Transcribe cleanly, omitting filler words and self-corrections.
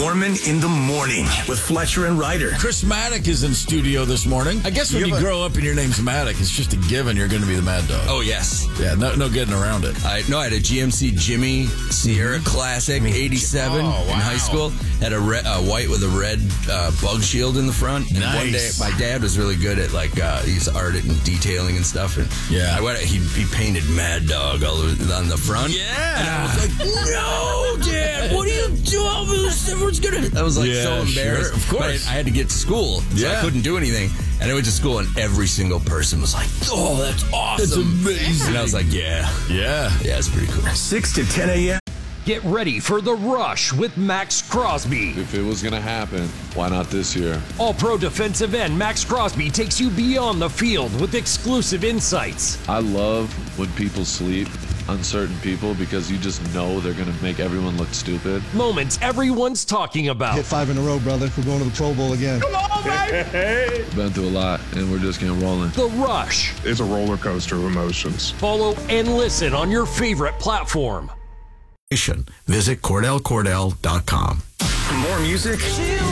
Norman in the Morning with Fletcher and Ryder. Chris Maddock is in studio this morning. I guess when you grow up and your name's Maddock, it's just a given you're going to be the Mad Dog. Oh, yes. Yeah, no getting around it. I had a GMC Jimmy Sierra Classic 87 in high school. Had a white with a red bug shield in the front. And one day, my dad was really good at he's art and detailing and stuff. And he painted Mad Dog all on the front. Yeah. And I was like, no, Dad, what are you doing? Everyone's gonna. I was so embarrassed. Sure, of course. But I had to get to school, so I couldn't do anything. And I went to school, and every single person was like, "Oh, that's awesome! That's amazing!" And I was like, "Yeah, it's pretty cool." 6 to 10 a.m. Get ready for The Rush with Max Crosby. If it was going to happen, why not this year? All-pro defensive end Max Crosby takes you beyond the field with exclusive insights. I love when people sleep on certain people because you just know they're going to make everyone look stupid. Moments everyone's talking about. Hit 5 in a row, brother. We're going to the Pro Bowl again. Come on, baby! Been through a lot, and we're just getting rolling. The Rush. It's a roller coaster of emotions. Follow and listen on your favorite platform. Visit CordellCordell.com. For more music,